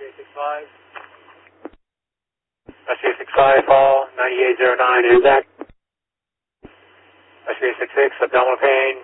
SBA 65, fall, 9809, is that? SBA 66, abdominal pain,